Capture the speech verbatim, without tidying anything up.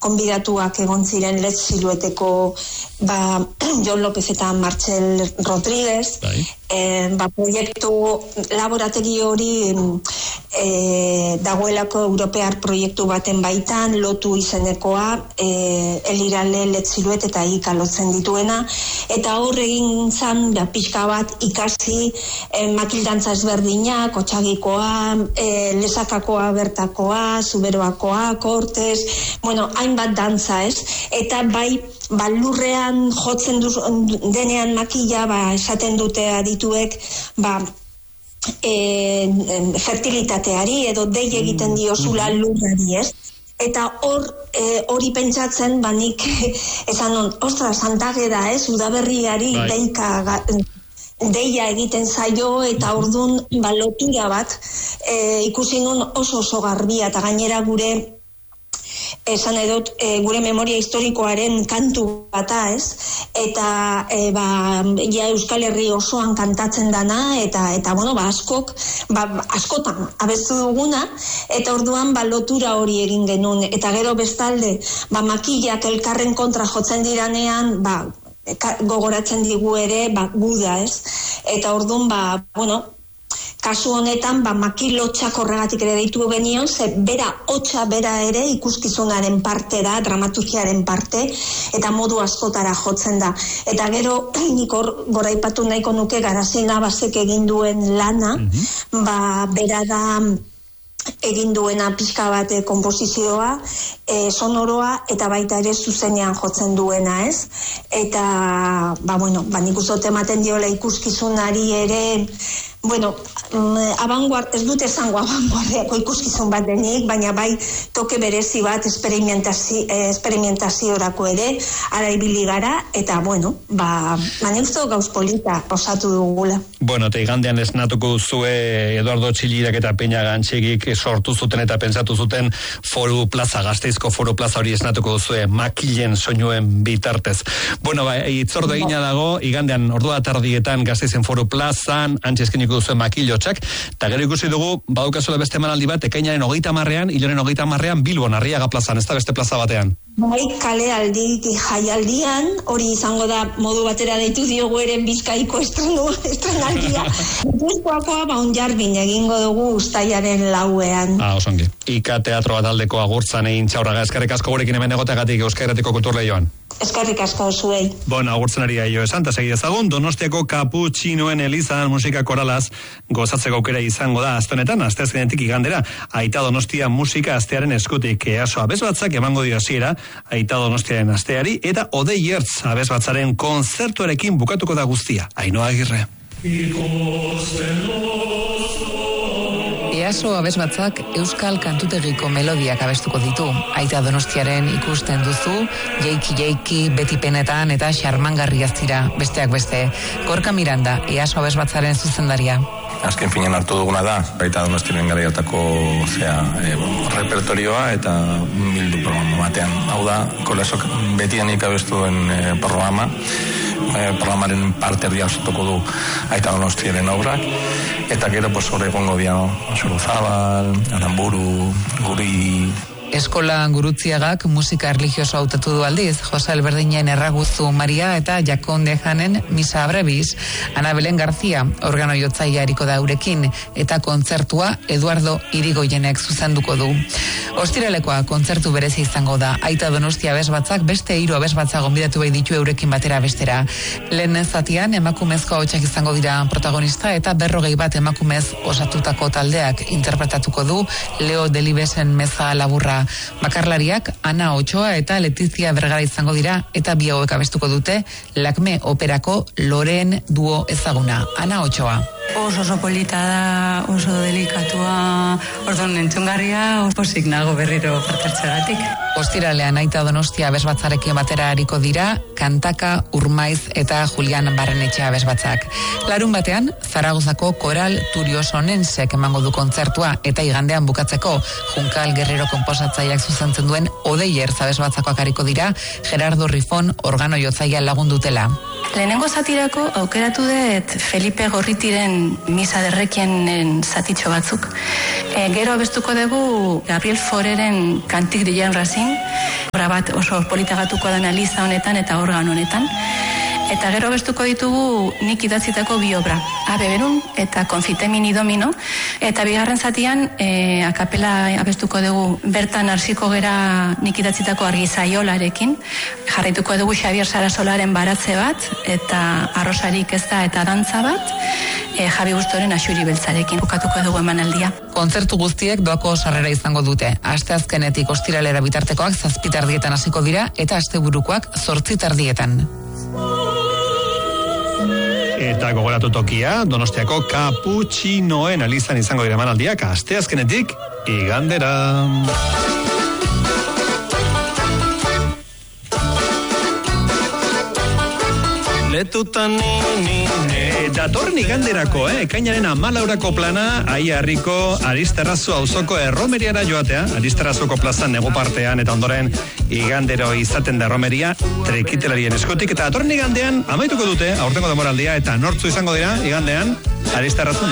konbidatuak egon ziren Led Silueteko ba, Jon López eta Martxel Rodríguez, e, ba, proiektu laborategi hori e, dagoelako europear proiektu baten baitan, lotu izenekoa, e, Elirale, Led Siluet eta Ika lotzen dituena, eta hor egin zan, ba, pixka bat ikasi e, makildantza ezberdinak, Otsagikoa, e, Lesakakoa bertakoa, Zuberoakoa, Kortez, bueno, hainbat dantza, ez? Eta bai, ba, lurrean jotzen duz, denean makila, ba, esaten dute adituek, ba, e, fertilitateari edo dei egiten diozula lurrari, ez? Eta hor, e, hori pentsatzen, ba, nik esan on, ostra, Santageda, ez? Udaberriari deika deia egiten zaio, eta ordun ba, lotura bat e, ikusi nun oso oso garbia, eta gainera gure esan edot, e, gure memoria historikoaren kantu bata, ez? Eta e, ba, ja Euskal Herri osoan kantatzen dana, eta eta bueno, ba, askok, ba, askotan abestu duguna, eta orduan ba, lotura hori egin genuen, eta gero bestalde, ba, makillak elkarren kontra jotzen diranean, ba, gogoratzen digu ere, ba, guda, ez? Eta orduan, ba, bueno, kasu honetan, ba, makilotxak horregatik ere deitu genion, ze bera, hotxa bera ere ikuskizunaren parte da, dramaturgiaren parte, eta modu askotara jotzen da. Eta gero, nik hor goraipatu nahiko nuke Garazina Basek egin duen lana, mm-hmm. ba, bera da egin duena pixka bat konposizioa, e, sonoroa, eta baita ere zuzenean jotzen duena, ez? Eta, ba, bueno, ba, nik uste ematen diola ikuskizunari ere, bueno, abanguard, ez dut esango abanguardiako ikuskizun bat denik, baina bai toke berezi bat esperimentazio, esperimentaziorako ere, ara ibili gara, eta, bueno, ba, maneusto gauz polita osatu dugula. Bueno, eta igandean esnatuko zue Eduardo Txillirak eta Peña Gantxegik sortu zuten eta pensatu zuten Foru Plaza, Gasteizko Foru Plaza hori esnatuko zue makilen soinuen bitartez. Bueno, ba, itzordo egina dago, igandean ordua tardietan Gasteizen Foru Plazan, antxe eskeniko duzuen makilotxak, eta gero ikusi dugu, badukazuela beste emanaldi bat, ekainaren hogeita marrean, hiloren hogeita marrean, Bilbon, Arriaga plazan, ez da beste plaza batean. Bai, kalealdi, jaialdian, hori izango da modu batera deitu diogu eren Bizkaiko estrenaldia. Gipuzkoakoa ba Onjarbin egingo dugu uztailaren lauean. Ah, osongi. Ika teatro bat aldeko agurtzan egin txaurraga, eskerrik asko gurekin hemen egoteagatik Euskal Herritiko Kulturleioan. Eskerrik asko zuei. Bueno, agurtzen ari gaio esan, eta segi ezagun, Donostiako Kaputxinoen Elizan musika koralaz gozatzeko aukera izango da aztenetan, asteazkenetik igandera, Aita Donostia musika astearen eskutik, easo abesbatzak emango dio hasiera Aita Donostiaren asteari, eta Odei Ertz abesbatzaren konzertuarekin bukatuko da guztia. Ainhoa Agirre. Easo abesbatzak euskal kantutegiko melodiak abestuko ditu. Aita Donostiaren ikusten duzu, jeiki jeiki, beti penetan eta xarmangarri aztira, besteak beste. Gorka Miranda, Easo abesbatzaren zuzendaria. Azken finean hartu duguna da, Aita Donostiaren garaiatako zea, e, repertorioa eta bildu programa batean. Hau da, kolesok betianik abestu duen e, programa, e, programaren parte erdia osatuko du Aita Donostiaren obrak, eta gero pues hori egongo dia, Sorozabal, Aramburu, Guri. Eskola Gurutziagak musika erlijioso hautatu du aldiz, Jose Alberdinen Erraguzu Maria eta Jakonde Janen Misa Brevis, Ana Belen Garzia organo jotzaia hariko da eurekin, eta kontzertua Eduardo Irigoyenek zuzenduko du. Ostiralekoa kontzertu berezi izango da, Aita Donostia abesbatzak beste hiru abesbatza gonbidatu bai ditu eurekin batera bestera. Lehen zatian emakumezko ahotsak izango dira protagonista, eta berrogei bat emakumez osatutako taldeak interpretatuko du Leo Delibesen Meza Laburra. Bakarlariak Ana Ochoa eta Letizia Bergara izango dira, eta bi hauek abestuko dute Lakme operako Loreen duo ezaguna. Ana Ochoa. Oso oso polita da, oso delikatua, orduan entzungarria, posik nago berriro partartzeagatik. Ostiralean Aita Donostia abesbatzarekin batera hariko dira Kantaka, Urmaiz eta Julian Barrenetxea abesbatzak. Larun batean, Zaragozako Koral Turiosonensek emango du kontzertua, eta igandean bukatzeko Junkal Guerrero konposatzaileak zuzentzen duen Odei Ertz abesbatzakoak hariko dira, Gerardo Rifon organo jotzaia lagundutela. Lehenengo zatirako aukeratu dut Felipe Gorritiren Misa derrekienen zatitxo batzuk. E, gero abestuko dugu Gabriel Foreren Kantik dian razin, taldearekin. Obra bat oso politagatuko den Eliza honetan eta organo honetan. Eta gero bestuko ditugu nik idatzitako bi obra, Abe Berun eta Konfitemini Domino, eta bigarren zatian e, akapela abestuko dugu bertan harsiko gera nik idatzitako Argi Zaiolarekin, jarraituko dugu Xabier Sarasolaren Baratze bat, eta Arrosarik ez da eta dantza bat, e, Javi Bustoren Axuri Beltzarekin bukatuko dugu emanaldia. Kontzertu guztiek doako sarrera izango dute. Asteazkenetik ostiralera bitartekoak zazpitardietan hasiko dira eta asteburukoak zortzitardietan. Eta gogoratu tokia, Donostiako Kaputxinoen Elizan izango dira emanaldiak asteazkenetik igandera. Letutan e, datorren iganderako, eh? Ekainaren hamalaurako plana, aia harriko Aristarrazu auzoko erromeriara joatea, Aristarrazuko plazan nego partean, eta ondoren igandero izaten da erromeria trekitelarien eskutik, eta datorren igandean amaituko dute, aurtengo demoraldia, eta nortzu izango dira, igandean, Aristarrazu